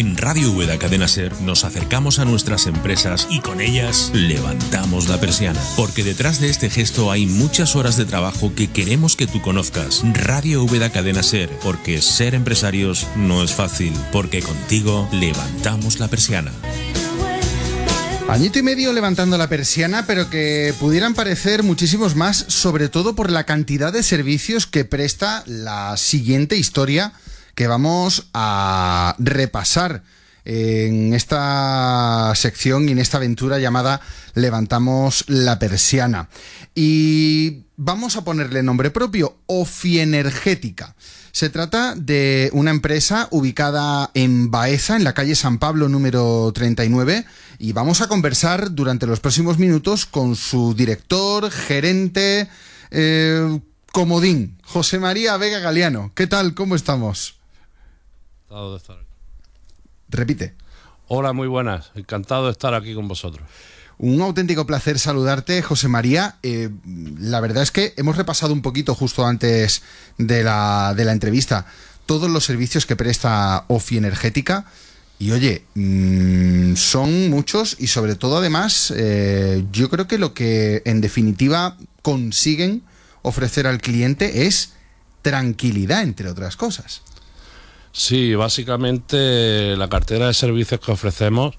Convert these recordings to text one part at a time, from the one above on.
En Radio Úbeda Cadena Ser nos acercamos a nuestras empresas y con ellas levantamos la persiana. Porque detrás de este gesto hay muchas horas de trabajo que queremos que tú conozcas. Radio Úbeda Cadena Ser, porque ser empresarios no es fácil. Porque contigo levantamos la persiana. Añito y medio levantando la persiana, pero que pudieran parecer muchísimos más, sobre todo por la cantidad de servicios que presta la siguiente historia que vamos a repasar en esta sección y en esta aventura llamada Levantamos la Persiana. Y vamos a ponerle nombre propio, Ofienergética. Se trata de una empresa ubicada en Baeza, en la calle San Pablo número 39, y vamos a conversar durante los próximos minutos con su director, gerente, comodín, José María Vega Galiano. ¿Qué tal? ¿Cómo estamos? Encantado de estar aquí. Repite. Hola, muy buenas. Encantado de estar aquí con vosotros. Un auténtico placer saludarte, José María. La verdad es que hemos repasado un poquito justo antes de la entrevista todos los servicios que presta Ofienergética. Y oye, son muchos y sobre todo además yo creo que lo que en definitiva consiguen ofrecer al cliente es tranquilidad, entre otras cosas. Sí, básicamente la cartera de servicios que ofrecemos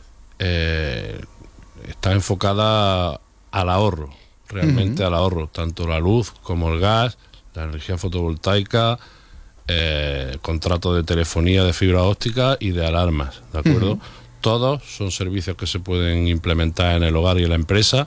está enfocada al ahorro, realmente al ahorro, tanto la luz como el gas, la energía fotovoltaica, contrato de telefonía, de fibra óptica y de alarmas, ¿de acuerdo? Todos son servicios que se pueden implementar en el hogar y en la empresa,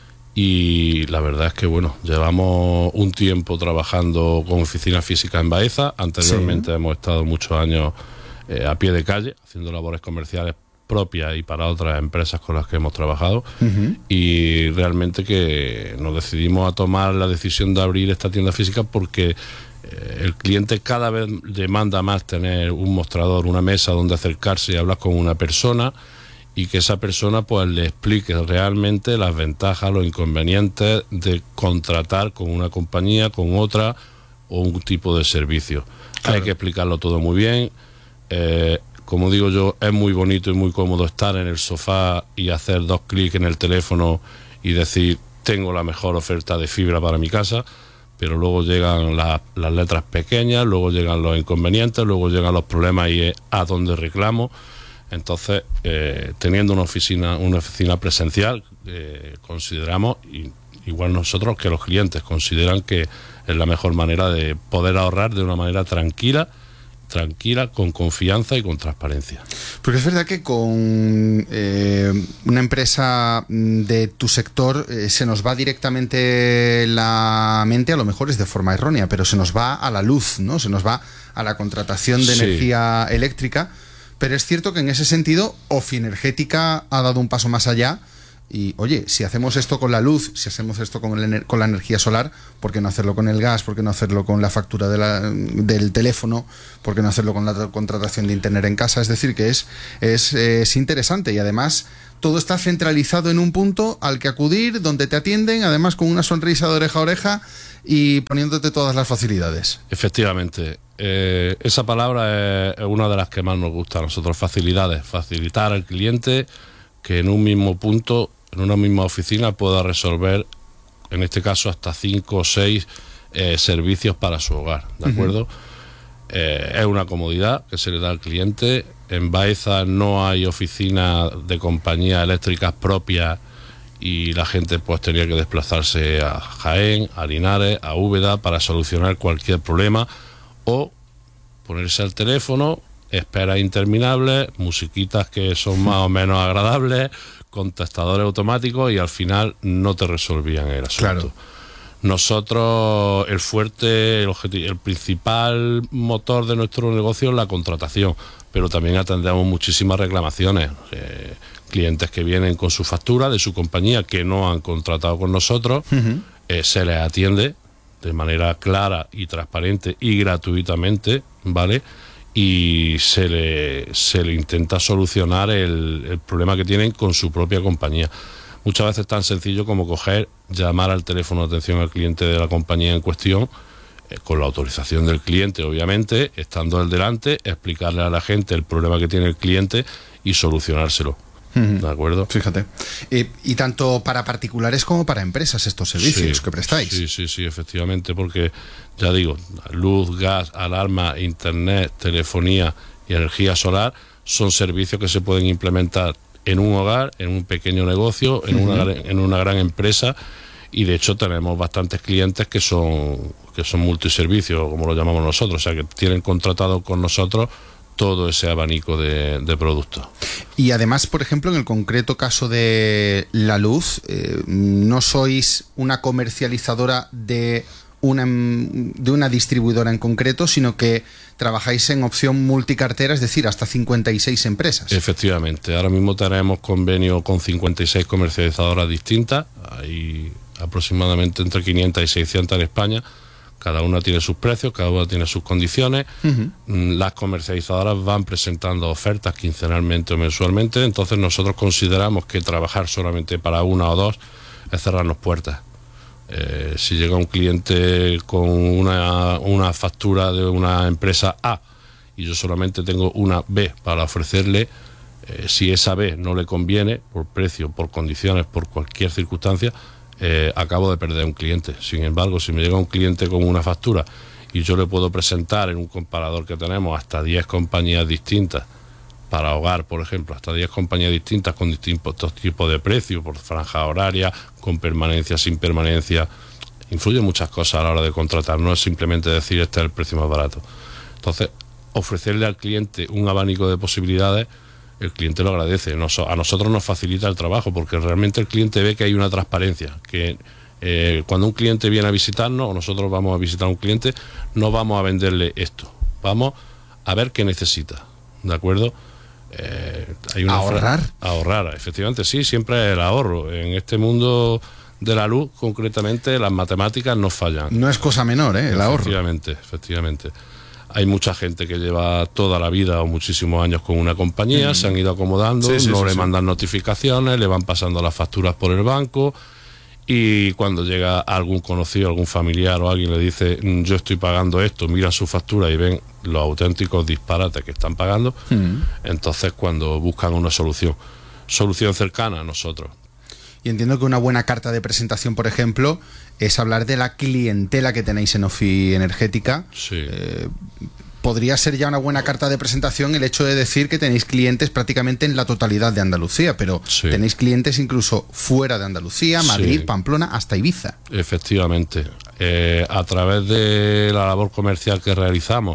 y la verdad es que, bueno, llevamos un tiempo trabajando con oficina física en Baeza. Anteriormente hemos estado muchos años a pie de calle, haciendo labores comerciales propias y para otras empresas con las que hemos trabajado, y realmente que nos decidimos a tomar la decisión de abrir esta tienda física porque el cliente cada vez demanda más tener un mostrador, una mesa donde acercarse y hablar con una persona, y que esa persona pues le explique realmente las ventajas, los inconvenientes de contratar con una compañía, con otra o un tipo de servicio. Claro. Hay que explicarlo todo muy bien. Como digo yo, es muy bonito y muy cómodo estar en el sofá y hacer 2 clics en el teléfono y decir, tengo la mejor oferta de fibra para mi casa, pero luego llegan las letras pequeñas, luego llegan los inconvenientes, luego llegan los problemas y es a dónde reclamo. Entonces, teniendo una oficina presencial, consideramos, igual nosotros, que los clientes consideran que es la mejor manera de poder ahorrar de una manera tranquila, con confianza y con transparencia. Porque es verdad que con una empresa de tu sector se nos va directamente la mente, a lo mejor es de forma errónea, pero se nos va a la luz, ¿no? Se nos va a la contratación de energía eléctrica. Pero es cierto que en ese sentido Ofienergética ha dado un paso más allá y, oye, si hacemos esto con la luz, si hacemos esto con la energía solar, ¿por qué no hacerlo con el gas? ¿Por qué no hacerlo con la factura del teléfono? ¿Por qué no hacerlo con la contratación de internet en casa? Es decir, que es interesante y además todo está centralizado en un punto al que acudir, donde te atienden, además con una sonrisa de oreja a oreja y poniéndote todas las facilidades. Efectivamente. Esa palabra es una de las que más nos gusta a nosotros, facilidades, facilitar al cliente que en un mismo punto, en una misma oficina, pueda resolver, en este caso, hasta 5 o 6 servicios para su hogar, ¿de acuerdo? Es una comodidad que se le da al cliente. En Baeza no hay oficina de compañías eléctricas propias y la gente pues tenía que desplazarse a Jaén, a Linares, a Úbeda para solucionar cualquier problema, o ponerse al teléfono, esperas interminables, musiquitas que son más o menos agradables, contestadores automáticos, y al final no te resolvían el asunto. Claro. Nosotros, el principal motor de nuestro negocio es la contratación, pero también atendemos muchísimas reclamaciones. Clientes que vienen con su factura de su compañía que no han contratado con nosotros, se les atiende de manera clara y transparente y gratuitamente, ¿vale? Y se le intenta solucionar el problema que tienen con su propia compañía. Muchas veces es tan sencillo como llamar al teléfono de atención al cliente de la compañía en cuestión, con la autorización del cliente, obviamente, estando él delante, explicarle a la gente el problema que tiene el cliente y solucionárselo. ¿De acuerdo? Fíjate. Y tanto para particulares como para empresas estos servicios que prestáis. Sí, efectivamente, porque ya digo, luz, gas, alarma, internet, telefonía y energía solar son servicios que se pueden implementar en un hogar, en un pequeño negocio, en una gran empresa, y de hecho tenemos bastantes clientes que son multiservicios, como lo llamamos nosotros, o sea que tienen contratado con nosotros todo ese abanico de productos. Y además, por ejemplo, en el concreto caso de la luz, no sois una comercializadora de una distribuidora en concreto, sino que trabajáis en opción multicartera, es decir, hasta 56 empresas. Efectivamente, ahora mismo tenemos convenio con 56 comercializadoras distintas, hay aproximadamente entre 500 y 600 en España. Cada una tiene sus precios, cada una tiene sus condiciones. Las comercializadoras van presentando ofertas quincenalmente o mensualmente, entonces nosotros consideramos que trabajar solamente para una o dos es cerrarnos puertas. Si llega un cliente con una factura de una empresa A y yo solamente tengo una B para ofrecerle, si esa B no le conviene, por precio, por condiciones, por cualquier circunstancia, acabo de perder un cliente. Sin embargo, si me llega un cliente con una factura y yo le puedo presentar en un comparador que tenemos hasta 10 compañías distintas, para hogar, por ejemplo, hasta 10 compañías distintas con distintos tipos de precios, por franja horaria, con permanencia, sin permanencia, influyen muchas cosas a la hora de contratar, no es simplemente decir este es el precio más barato. Entonces, ofrecerle al cliente un abanico de posibilidades, el cliente lo agradece. A nosotros nos facilita el trabajo porque realmente el cliente ve que hay una transparencia, que cuando un cliente viene a visitarnos o nosotros vamos a visitar a un cliente, no vamos a venderle esto, vamos a ver qué necesita, ¿de acuerdo? Hay una ahorrar, efectivamente, sí, siempre el ahorro. En este mundo de la luz, concretamente, las matemáticas no fallan. No es cosa menor, el ahorro. Efectivamente. Hay mucha gente que lleva toda la vida o muchísimos años con una compañía, se han ido acomodando, le mandan notificaciones, le van pasando las facturas por el banco, y cuando llega algún conocido, algún familiar o alguien le dice yo estoy pagando esto, mira su factura y ven los auténticos disparates que están pagando, entonces cuando buscan una solución cercana a nosotros. Y entiendo que una buena carta de presentación, por ejemplo, es hablar de la clientela que tenéis en Ofi Energética. Sí. Podría ser ya una buena carta de presentación el hecho de decir que tenéis clientes prácticamente en la totalidad de Andalucía, pero tenéis clientes incluso fuera de Andalucía, Madrid, Pamplona, hasta Ibiza. Efectivamente. A través de la labor comercial que realizamos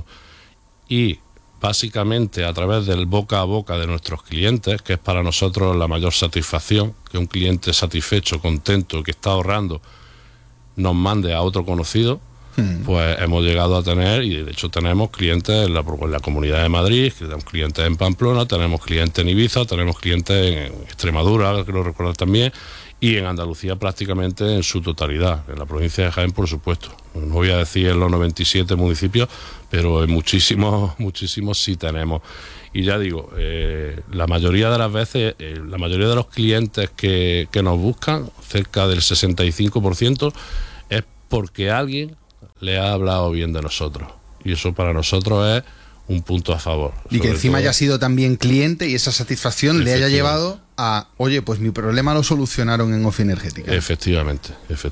y básicamente a través del boca a boca de nuestros clientes, que es para nosotros la mayor satisfacción, que un cliente satisfecho, contento, que está ahorrando, nos mande a otro conocido, pues hemos llegado a tener, y de hecho tenemos clientes en la Comunidad de Madrid, tenemos clientes en Pamplona, tenemos clientes en Ibiza, tenemos clientes en Extremadura, que lo recuerdo también, y en Andalucía prácticamente en su totalidad, en la provincia de Jaén, por supuesto. No voy a decir en los 97 municipios, pero en muchísimos sí tenemos. Y ya digo, la mayoría de las veces, la mayoría de los clientes que nos buscan, cerca del 65%, es porque alguien le ha hablado bien de nosotros. Y eso para nosotros es un punto a favor. Y que encima haya sido también cliente y esa satisfacción le haya llevado a, oye, pues mi problema lo solucionaron en Ofi Energética. Efectivamente.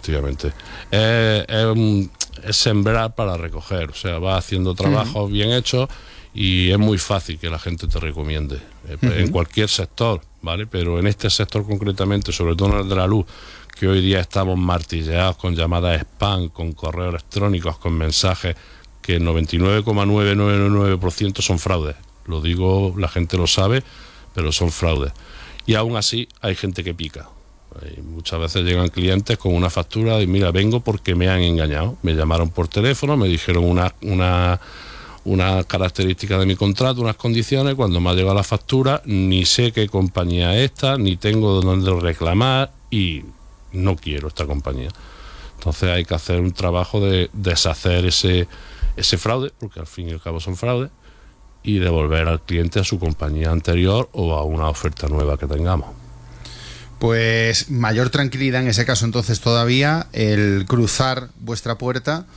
Es sembrar para recoger, o sea, va haciendo trabajos bien hechos y es muy fácil que la gente te recomiende. En cualquier sector, ¿vale? Pero en este sector concretamente, sobre todo en el de la luz, que hoy día estamos martilleados con llamadas spam, con correos electrónicos, con mensajes que el 99,999% son fraudes. Lo digo, la gente lo sabe, pero son fraudes. Y aún así hay gente que pica. Muchas veces llegan clientes con una factura y mira, vengo porque me han engañado. Me llamaron por teléfono, me dijeron una característica de mi contrato, unas condiciones. Cuando me ha llegado la factura, ni sé qué compañía es esta, ni tengo dónde reclamar y no quiero esta compañía. Entonces hay que hacer un trabajo de deshacer ese fraude, porque al fin y al cabo son fraudes, y devolver al cliente a su compañía anterior o a una oferta nueva que tengamos. Pues mayor tranquilidad en ese caso entonces todavía, el cruzar vuestra puerta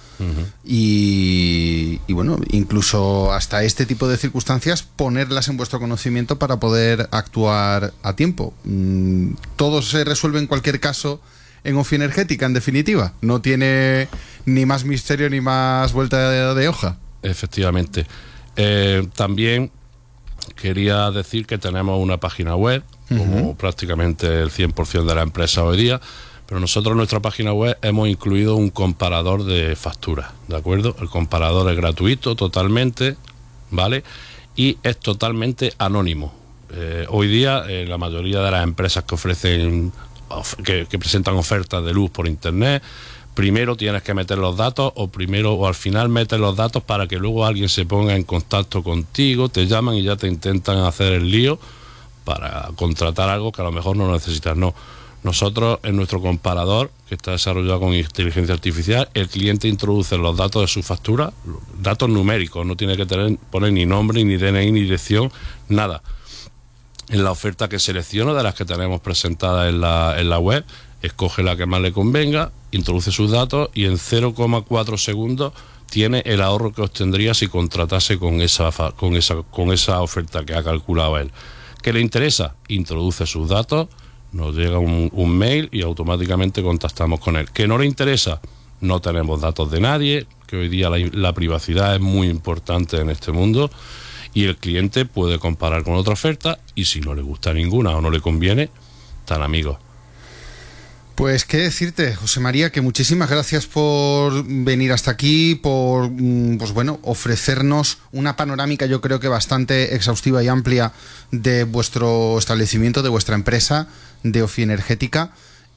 y bueno, incluso hasta este tipo de circunstancias ponerlas en vuestro conocimiento para poder actuar a tiempo. Todo se resuelve en cualquier caso en Ofi Energética, en definitiva. No tiene ni más misterio ni más vuelta de hoja. Efectivamente. También quería decir que tenemos una página web, como prácticamente el 100% de la empresa hoy día, pero nosotros en nuestra página web hemos incluido un comparador de facturas, ¿de acuerdo? El comparador es gratuito totalmente, ¿vale? Y es totalmente anónimo. Hoy día la mayoría de las empresas que ofrecen, que presentan ofertas de luz por internet, primero tienes que meter los datos o al final metes los datos para que luego alguien se ponga en contacto contigo, te llaman y ya te intentan hacer el lío para contratar algo que a lo mejor no necesitas. No, nosotros en nuestro comparador, que está desarrollado con inteligencia artificial, el cliente introduce los datos de su factura, datos numéricos, no tiene que poner ni nombre, ni DNI, ni dirección, nada. En la oferta que selecciona de las que tenemos presentadas en la web, escoge la que más le convenga, introduce sus datos y en 0,4 segundos tiene el ahorro que obtendría si contratase con esa oferta que ha calculado él. ¿Qué le interesa? Introduce sus datos, nos llega un mail y automáticamente contactamos con él. ¿Qué no le interesa? No tenemos datos de nadie, que hoy día la privacidad es muy importante en este mundo, y el cliente puede comparar con otra oferta y si no le gusta ninguna o no le conviene, tan amigos. Pues qué decirte, José María, que muchísimas gracias por venir hasta aquí, por pues bueno, ofrecernos una panorámica yo creo que bastante exhaustiva y amplia de vuestro establecimiento, de vuestra empresa, de Ofi Energética.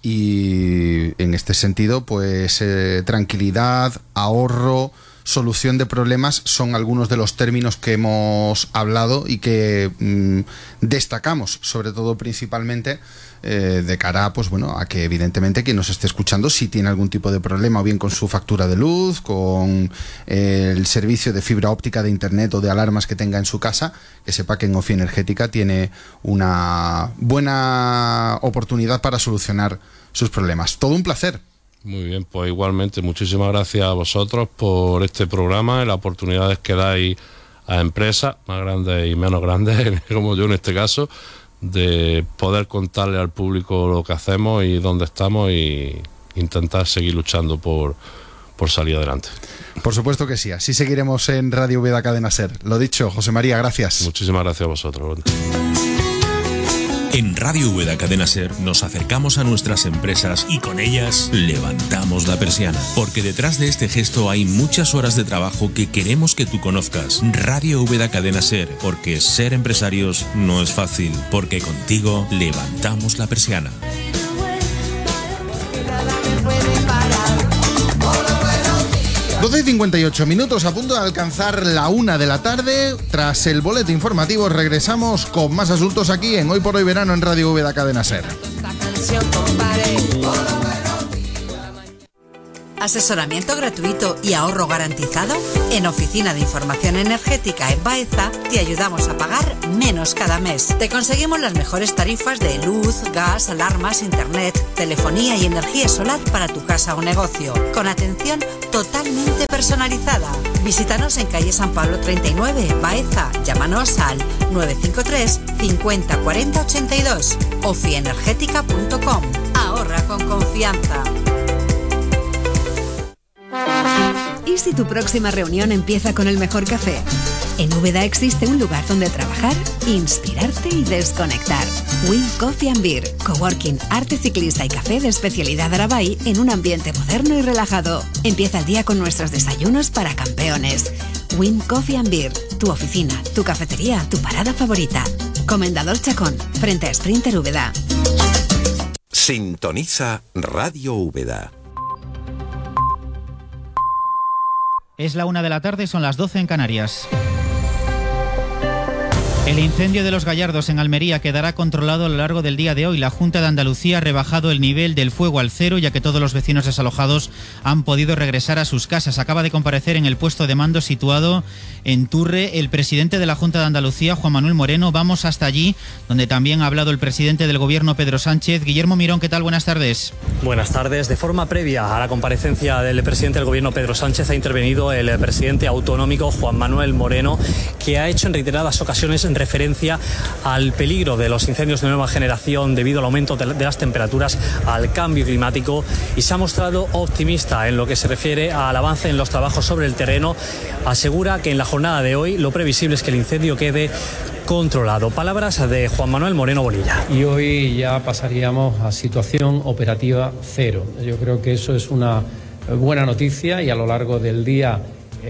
Y en este sentido, pues tranquilidad, ahorro, solución de problemas son algunos de los términos que hemos hablado y que destacamos, sobre todo principalmente de cara pues bueno, a que evidentemente quien nos esté escuchando, si tiene algún tipo de problema o bien con su factura de luz, con el servicio de fibra óptica de internet o de alarmas que tenga en su casa, que sepa que en Ofi Energética tiene una buena oportunidad para solucionar sus problemas. Todo un placer. Muy bien, pues igualmente muchísimas gracias a vosotros por este programa y las oportunidades que dais a empresas más grandes y menos grandes, como yo en este caso, de poder contarle al público lo que hacemos y dónde estamos y intentar seguir luchando por salir adelante. Por supuesto que sí, así seguiremos en Radio Úbeda Cadena Ser. Lo dicho, José María, gracias. Muchísimas gracias a vosotros. En Radio Úbeda Cadena Ser nos acercamos a nuestras empresas y con ellas levantamos la persiana. Porque detrás de este gesto hay muchas horas de trabajo que queremos que tú conozcas. Radio Úbeda Cadena Ser, porque ser empresarios no es fácil. Porque contigo levantamos la persiana. 12:58, a punto de alcanzar la 1 de la tarde. Tras el boleto informativo regresamos con más asuntos aquí en Hoy por Hoy Verano en Radio Úbeda Cadena Ser. Asesoramiento gratuito y ahorro garantizado. En Oficina de Información Energética en Baeza te ayudamos a pagar menos cada mes. Te conseguimos las mejores tarifas de luz, gas, alarmas, internet, telefonía y energía solar para tu casa o negocio, con atención totalmente personalizada. Visítanos en calle San Pablo 39, Baeza. Llámanos al 953 50 40 82. Ofienergética.com. Ahorra con confianza. ¿Y si tu próxima reunión empieza con el mejor café? En Úbeda existe un lugar donde trabajar, inspirarte y desconectar. Win Coffee and Beer, coworking, arte ciclista y café de especialidad Arabay en un ambiente moderno y relajado. Empieza el día con nuestros desayunos para campeones. Win Coffee and Beer, tu oficina, tu cafetería, tu parada favorita. Comendador Chacón, frente a Sprinter Úbeda. Sintoniza Radio Úbeda. Es la 1 de la tarde, son las 12 en Canarias. El incendio de Los Gallardos en Almería quedará controlado a lo largo del día de hoy. La Junta de Andalucía ha rebajado el nivel del fuego al cero, ya que todos los vecinos desalojados han podido regresar a sus casas. Acaba de comparecer en el puesto de mando situado en Turre el presidente de la Junta de Andalucía, Juan Manuel Moreno. Vamos hasta allí, donde también ha hablado el presidente del Gobierno, Pedro Sánchez. Guillermo Mirón, ¿qué tal? Buenas tardes. Buenas tardes. De forma previa a la comparecencia del presidente del Gobierno, Pedro Sánchez, ha intervenido el presidente autonómico, Juan Manuel Moreno, que ha hecho en reiteradas ocasiones referencia al peligro de los incendios de nueva generación debido al aumento de las temperaturas, al cambio climático, y se ha mostrado optimista en lo que se refiere al avance en los trabajos sobre el terreno. Asegura que en la jornada de hoy lo previsible es que el incendio quede controlado. Palabras de Juan Manuel Moreno Bonilla. Y hoy ya pasaríamos a situación operativa cero. Yo creo que eso es una buena noticia y a lo largo del día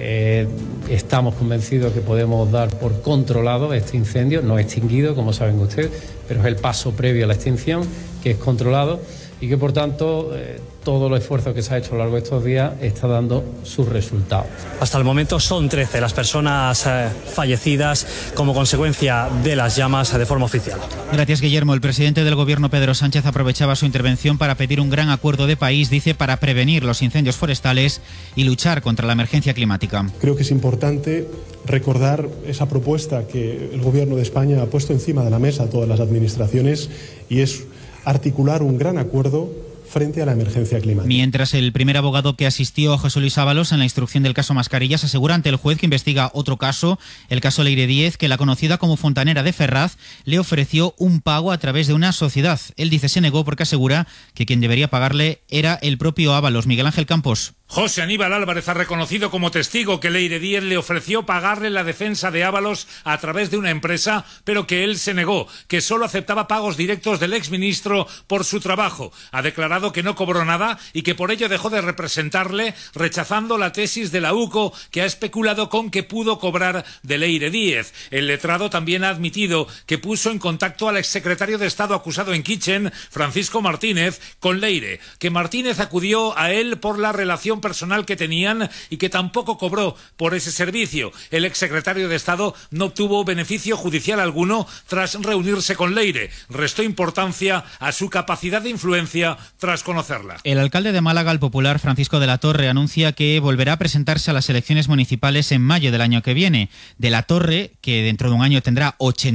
estamos convencidos que podemos dar por controlado este incendio, no extinguido, como saben ustedes, pero es el paso previo a la extinción, que es controlado, y que por tanto todo el esfuerzo que se ha hecho a lo largo de estos días está dando sus resultados. Hasta el momento son 13 las personas fallecidas como consecuencia de las llamas de forma oficial. Gracias, Guillermo. El presidente del Gobierno, Pedro Sánchez, aprovechaba su intervención para pedir un gran acuerdo de país, dice, para prevenir los incendios forestales y luchar contra la emergencia climática. Creo que es importante recordar esa propuesta que el Gobierno de España ha puesto encima de la mesa a todas las administraciones, y es articular un gran acuerdo frente a la emergencia climática. Mientras, el primer abogado que asistió a José Luis Ábalos en la instrucción del caso Mascarillas asegura ante el juez que investiga otro caso, el caso Leire Díez, que la conocida como fontanera de Ferraz le ofreció un pago a través de una sociedad. Él dice se negó porque asegura que quien debería pagarle era el propio Ábalos. Miguel Ángel Campos. José Aníbal Álvarez ha reconocido como testigo que Leire Díez le ofreció pagarle la defensa de Ábalos a través de una empresa, pero que él se negó, que solo aceptaba pagos directos del exministro por su trabajo. Ha declarado que no cobró nada y que por ello dejó de representarle, rechazando la tesis de la UCO, que ha especulado con que pudo cobrar de Leire Díez. El letrado también ha admitido que puso en contacto al exsecretario de Estado acusado en Kitchen, Francisco Martínez, con Leire, que Martínez acudió a él por la relación personal que tenían y que tampoco cobró por ese servicio. El exsecretario de Estado no obtuvo beneficio judicial alguno tras reunirse con Leire. Restó importancia a su capacidad de influencia tras conocerla. El alcalde de Málaga, el popular Francisco de la Torre, anuncia que volverá a presentarse a las elecciones municipales en mayo del año que viene. De la Torre, que dentro de un año tendrá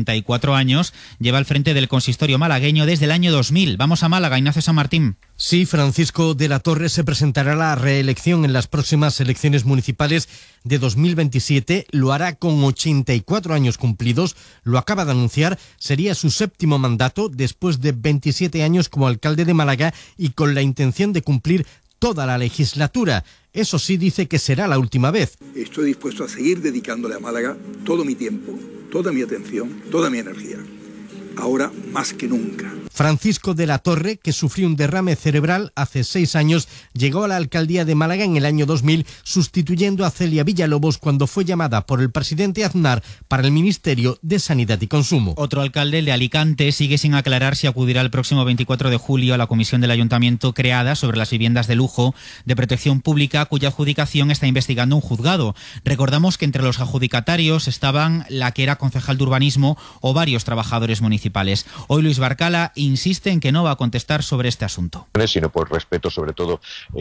84 años, lleva al frente del consistorio malagueño desde el año 2000. Vamos a Málaga, Ignacio San Martín. Sí, Francisco de la Torre se presentará a la reelección en las próximas elecciones municipales de 2027. Lo hará con 84 años cumplidos. Lo acaba de anunciar. Sería su 7º mandato después de 27 años como alcalde de Málaga y con la intención de cumplir toda la legislatura. Eso sí, dice que será la última vez. Estoy dispuesto a seguir dedicándole a Málaga todo mi tiempo, toda mi atención, toda mi energía. Ahora más que nunca. Francisco de la Torre, que sufrió un derrame cerebral hace 6 años, llegó a la alcaldía de Málaga en el año 2000, sustituyendo a Celia Villalobos cuando fue llamada por el presidente Aznar para el Ministerio de Sanidad y Consumo. Otro alcalde, el de Alicante, sigue sin aclarar si acudirá el próximo 24 de julio a la comisión del ayuntamiento creada sobre las viviendas de lujo de protección pública, cuya adjudicación está investigando un juzgado. Recordamos que entre los adjudicatarios estaban la que era concejal de urbanismo o varios trabajadores municipales. Hoy Luis Barcala insiste en que no va a contestar sobre este asunto. Sino por respeto sobre todo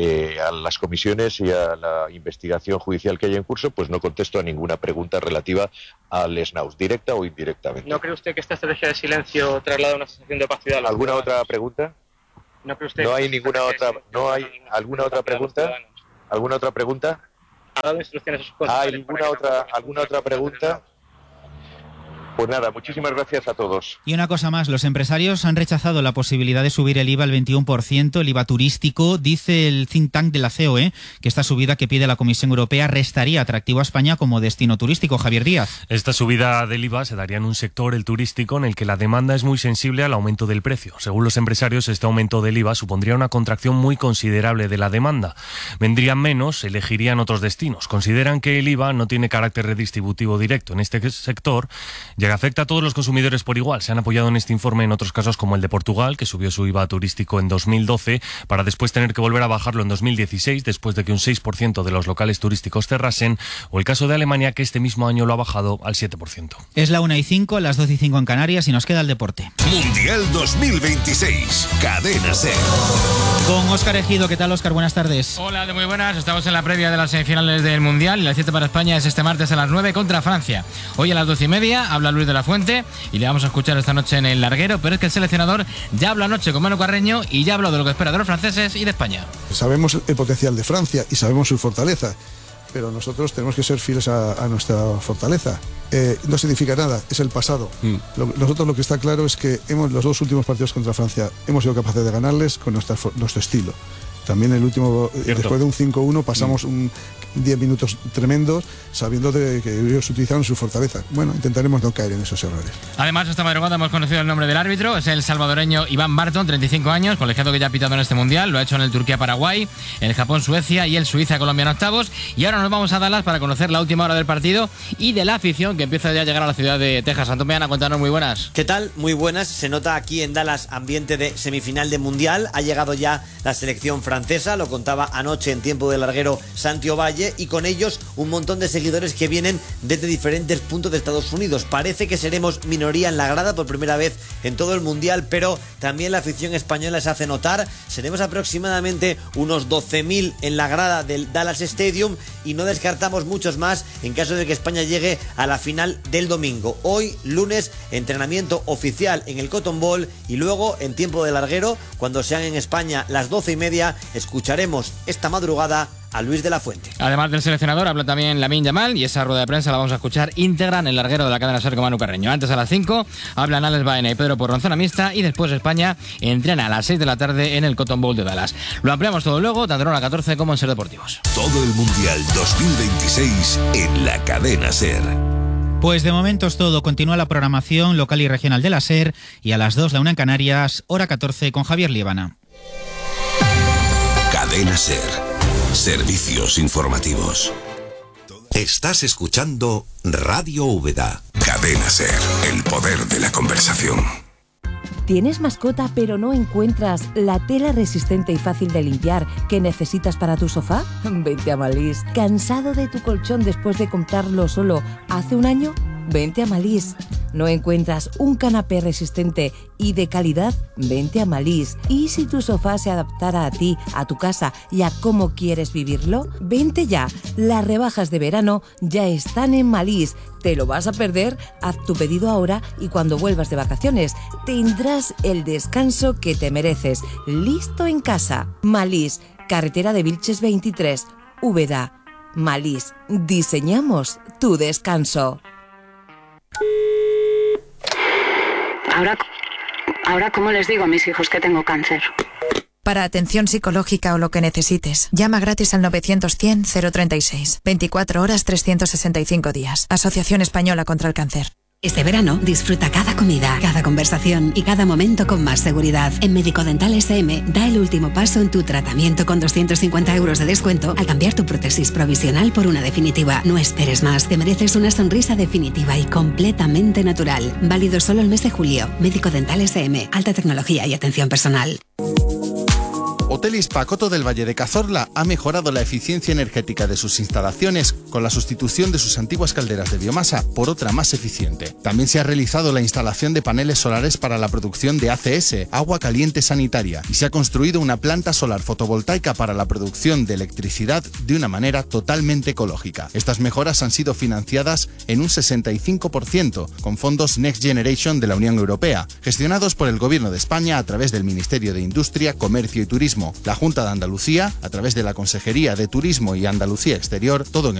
a las comisiones y a la investigación judicial que hay en curso, pues no contesto a ninguna pregunta relativa al SNAUS, directa o indirectamente. ¿No cree usted que esta estrategia de silencio traslada una sensación de opacidad? ¿Alguna otra pregunta? ¿No cree usted? No hay ninguna otra. ¿No hay alguna otra pregunta? ¿Alguna otra pregunta? ¿Ha dado instrucciones a sus concejales? ¿Alguna otra pregunta? Pues nada, muchísimas gracias a todos. Y una cosa más, los empresarios han rechazado la posibilidad de subir el IVA al 21%, el IVA turístico. Dice el think tank de la COE que esta subida que pide la Comisión Europea restaría atractivo a España como destino turístico. Javier Díaz. Esta subida del IVA se daría en un sector, el turístico, en el que la demanda es muy sensible al aumento del precio. Según los empresarios, este aumento del IVA supondría una contracción muy considerable de la demanda. Vendrían menos, elegirían otros destinos. Consideran que el IVA no tiene carácter redistributivo directo en este sector, ya Ya que afecta a todos los consumidores por igual. Se han apoyado en este informe en otros casos como el de Portugal, que subió su IVA turístico en 2012 para después tener que volver a bajarlo en 2016 después de que un 6% de los locales turísticos cerrasen, o el caso de Alemania, que este mismo año lo ha bajado al 7%. Es la 1:05, las 12:05 en Canarias y nos queda el deporte. Mundial 2026, Cadena SER. Con Óscar Ejido. ¿Qué tal, Óscar? Buenas tardes. Hola, muy buenas. Estamos en la previa de las semifinales del Mundial y la cita para España es este martes a las 9 contra Francia. Hoy a las 12:30 habla Luis de la Fuente y le vamos a escuchar esta noche en el larguero, pero es que el seleccionador ya habló anoche con Manu Carreño y ya habló de lo que espera de los franceses y de España. Sabemos el potencial de Francia y sabemos su fortaleza, pero nosotros tenemos que ser fieles a nuestra fortaleza. No significa nada, es el pasado. Nosotros lo que está claro es que los dos últimos partidos contra Francia hemos sido capaces de ganarles con nuestro estilo. También el último, después de un 5-1, pasamos 10 minutos tremendos, sabiendo que ellos utilizaron su fortaleza. Bueno, intentaremos no caer en esos errores. Además, esta madrugada hemos conocido el nombre del árbitro, es el salvadoreño Iván Barton, 35 años, colegiado que ya ha pitado en este Mundial, lo ha hecho en el Turquía-Paraguay, en el Japón-Suecia y el Suiza-Colombia en octavos. Y ahora nos vamos a Dallas para conocer la última hora del partido y de la afición que empieza ya a llegar a la ciudad de Texas. Antomeana, cuéntanos, muy buenas. ¿Qué tal? Muy buenas. Se nota aquí en Dallas ambiente de semifinal de Mundial. Ha llegado ya la selección francesa, lo contaba anoche en tiempo de larguero Santi Ovalle, y con ellos un montón de seguidores que vienen desde diferentes puntos de Estados Unidos. Parece que seremos minoría en la grada por primera vez en todo el Mundial, pero también la afición española se hace notar. Seremos aproximadamente unos 12.000 en la grada del Dallas Stadium y no descartamos muchos más en caso de que España llegue a la final del domingo. Hoy, lunes, entrenamiento oficial en el Cotton Bowl y luego en tiempo de larguero, cuando sean en España las 12:30, escucharemos esta madrugada a Luis de la Fuente. Además del seleccionador, habla también Lamine Yamal y esa rueda de prensa la vamos a escuchar íntegra en el larguero de la cadena SER con Manu Carreño. Antes a las 5 hablan Alex Baena y Pedro Porro en zona mixta y después España entrena a las 6 de la tarde en el Cotton Bowl de Dallas. Lo ampliamos todo luego, tanto en hora 14 como en SER Deportivos. Todo el Mundial 2026 en la cadena SER. Pues de momento es todo. Continúa la programación local y regional de la SER y a las 2, la 1 en Canarias, hora 14 con Javier Líbana. Cadena SER. Servicios informativos. Estás escuchando Radio Úbeda. Cadena SER, el poder de la conversación. ¿Tienes mascota pero no encuentras la tela resistente y fácil de limpiar que necesitas para tu sofá? Vente a Malís. ¿Cansado de tu colchón después de comprarlo solo hace un año? Vente a Malís. ¿No encuentras un canapé resistente y de calidad? Vente a Malís. ¿Y si tu sofá se adaptara a ti, a tu casa y a cómo quieres vivirlo? Vente ya. Las rebajas de verano ya están en Malís. ¿Te lo vas a perder? Haz tu pedido ahora y cuando vuelvas de vacaciones tendrás el descanso que te mereces. Listo en casa. Malís, carretera de Vilches 23, Úbeda. Malís, diseñamos tu descanso. Ahora, ¿cómo les digo a mis hijos que tengo cáncer? Para atención psicológica o lo que necesites, llama gratis al 900-100-036. 24 horas, 365 días. Asociación Española contra el Cáncer. Este verano disfruta cada comida, cada conversación y cada momento con más seguridad. En Médico Dental SM da el último paso en tu tratamiento con 250 euros de descuento al cambiar tu prótesis provisional por una definitiva. No esperes más, te mereces una sonrisa definitiva y completamente natural. Válido solo el mes de julio. Médico Dental SM, alta tecnología y atención personal. Hotelis Pacoto del Valle de Cazorla ha mejorado la eficiencia energética de sus instalaciones con la sustitución de sus antiguas calderas de biomasa por otra más eficiente. También se ha realizado la instalación de paneles solares para la producción de ACS, agua caliente sanitaria, y se ha construido una planta solar fotovoltaica para la producción de electricidad de una manera totalmente ecológica. Estas mejoras han sido financiadas en un 65% con fondos Next Generation de la Unión Europea, gestionados por el Gobierno de España a través del Ministerio de Industria, Comercio y Turismo, la Junta de Andalucía, a través de la Consejería de Turismo y Andalucía Exterior, todo en